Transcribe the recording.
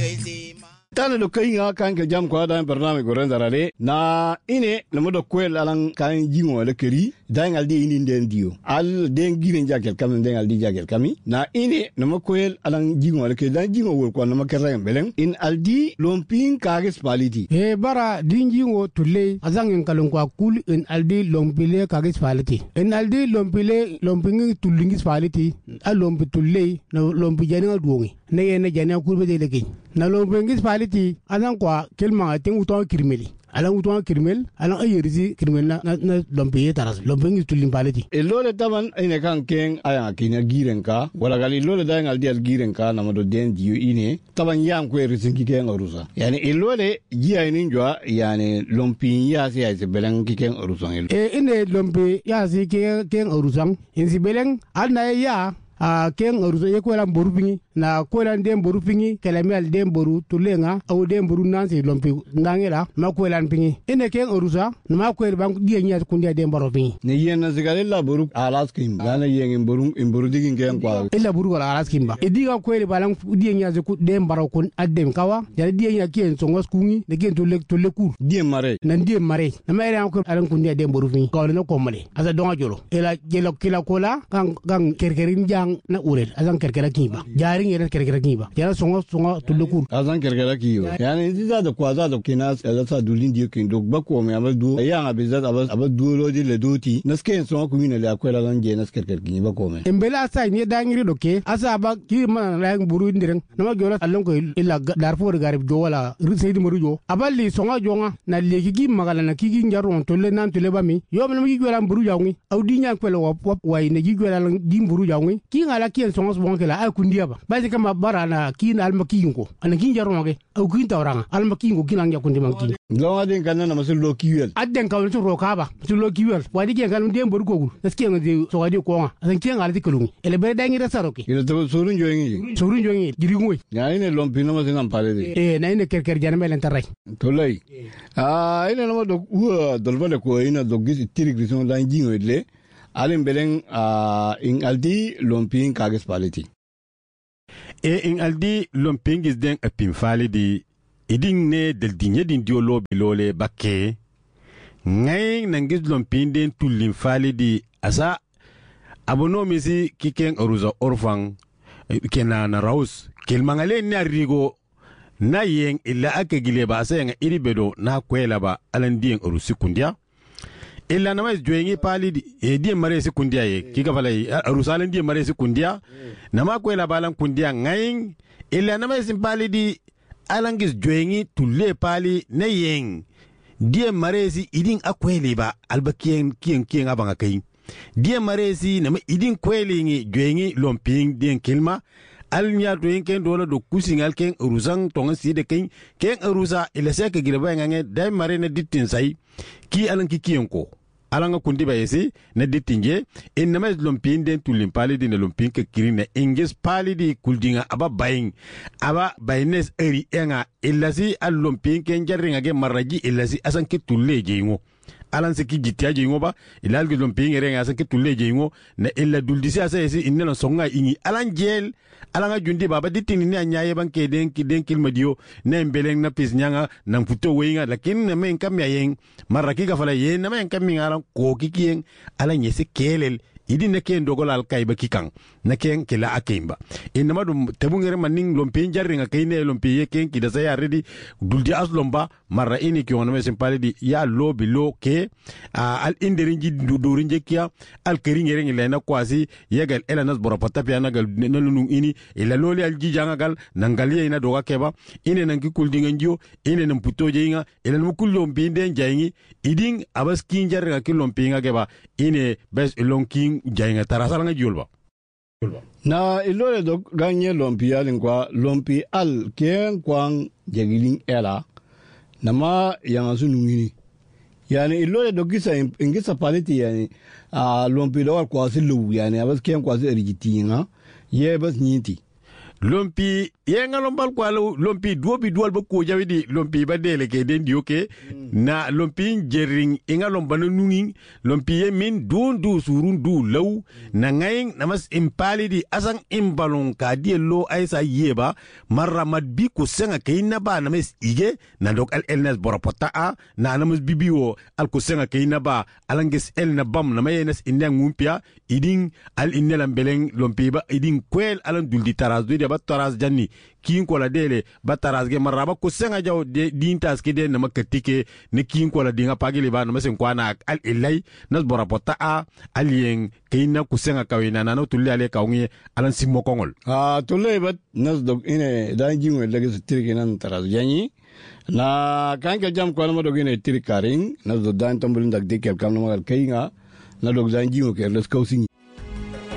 tane do kayinga kanke jam ko da barnamij go rendarale na ine no modo kwel alan kan jingo le keri dangal di indi den dio al den giren jakel kam den al di jakel kami na ine no mo kwel alan jingo le keri dan jingo wol ko no mo kerren belen in aldi lompin kagis paliti e bara din jingo tulle azangen kalon ko kul in aldi lompile kagis paliti in aldi lompile lompin tullingis paliti al lompi tulle no lompi jani duongi ne yene jani kurbe de legi na lompingis paliti azan kwa kelma tin uto kirmeli alan uto kirmel alan ayerisi kirmel na lompi taras lompingis tullin paliti e lole taban ine kan ken aya kina giren ka wala gali lole dangal di al giren ka na modo den dio ine taban yam ko erisin ki ken orusa yani e lole jiya inin jwa yani lompin ya si ay belen ki ken orusan ine lompi ya si ken orusan insi belen alna ya ken orusan ye ko lan borupingi na ko lan dem borupingi kelami al dem boru tulenga au dem boru nansi lompi ngangela ma ko lan pingi ine ken orusa na ma ko ban die nya ko ndia dem boro pingi ne yena sigale la boru alas kim dana yen boru digin ken kwa illa boru wala alas kim ba diga ko balan die nya ko dem baro kun adem kawa ya die nya ken songos kungi ne ken tolle kur die mare na ma ere ko alan kun ndia dem boru pingi ko no ko male asa donga jolo ela jelo kila kola gang kerkerin jang na urel azan kerkera kiba jari ngere kerkera kiba yana songo tolle kur azan kerkera kiba yani ndiza da kwaza da kinas ela sa dulin dio kin dog bako me abadu yanga bizat abadu lodi le doti nasken songo kumina le akwela lan je nas kerker kiba ko me embela sa ni dangiri doke asa ba ki man la buru ndiren nama jola allon ko illa darfo garib jo wala seydi moru jo aballi songo jonga na legi gi magala na kigi njaron tolle nan tolle bami yo me gi gola buru jawngi awdi nya kwela wop way ne gi gola gi buru jawngi ki ngala kien songos bonke la ay kundia ba kama barana kin almakingo ana kin jaronge au kin tawranga almakingo kin anga kundi manki lo adin kan na masul lo kiwel adden ka to roka ba masul lo kiwel wadi ke kan dem bor gogul eske ngade so wadi ko nga asan kin ngalati kulungi ele be dangi resaroke ile to surun joyingi jiri ngoy ya ine lompino ma sinam pale de na ine kerker janame len taray to lay ine no do dolbale ko ina do gis tirik rison la jingo le alen belen in aldi lompin kagis paliti in aldi lompingis den apin falidi idin ne del dinye din diolo bilole bakke ngay nangis lompin den tullin falidi asa abono misi kiken oruza orfang kena na raus kelmangale ni arigo na yen illa akegile ba asa nga iribedo na kwela ba alandien orusi kundia illa nama joyengi palidi die mare sekundia ye kika falai arusalen die mare sekundia nama ko la balan kundia ngayin illa nama sim palidi alangis joyengi tulle pali ne yeng die mare si idin akweli ba albakien kien abanga kai die mare si nama idin kweli ngi joyengi lomping den kilma alnya to yen dola do kusingal ken urusang tonga si de ken urusa ila seka girba ngange dai mare na dittin sai ki alan ki kiyenko alanga kundi ba yesi na dittinge en nama lompin den tulin palidi na lompin ke kirina ingis palidi kuldinga aba baynes eri enga illasi al lompin ken jarringa ge maraji illasi asan ke tulle jeingo alan se ki jitia jeingo ba ilal ge lompin erenga asan ke tulle jeingo na illa duldisi asa yesi inna songa ingi alan jel alanga jundi baba ditini ni anyaye banke den kilmadio na mbeleng na pis nyanga na mputo wenga lakini na men kam yayen maraki ga fala yen na men kam ngala ko kikien ala nyese kelel idi na ken dogola al kayba kikang na ken kila akimba inma dum tabungere maning lompe jarringa kayne lompe ye ken kida saya redi duldi aslomba marra ini ki wona mesen palidi ya lobi lo ke al inderinji dudurinje kia al keringere ngi na kwasi yegal elanas borapata piana gal nanu ini ila loli al jijanga gal nangali ina doga keba ine nanki kuldinga njo ine nan putoje inga ila mu kullom binde njayingi iding abaskin jarringa kilompe nga keba ine bes lonking jainga tarasala nga julba na ilole do ganye lompi alin kwa lompi al ken kwang jagilin ela nama yang asu nungini yani ilole do gisa ingisa paliti yani lompi do kwa silu yani abas ken kwa rijiti nga ye bas nyinti lompi yenga lombal kwa lompi duobi dual ba ko jawidi lompi ba dele ke den dioke na lompi jering inga lombana nunging lompi ye min du surun du law na ngayin namas impali di asang imbalon ka di lo aisa yeba marramad bi ko senga kayna ba namas ige na dok al elnas boropota a na namas bibiwo al ko senga kayna ba alangis el na bam na mayenas inna ngumpia iding al innela beleng lompi ba iding kwel alan duldi taraz do ba taraz janni kin kola dele ba taraz ge maraba ko senga jaw de dintas ke de na makatike ne kin kola dinga pagile ba na masen kwana al ilai nas boropota a alien kayna ko senga kawina na no tulli ale kawngi alan simmo kongol tulle bat nas dog ine danji ngel lagi tirki nan taraz janni na kanke jam ko ma dog ine tirkaring nas do dan tambulin dak dikel kam no mal kayinga na dog zanji ngo ke les kawsini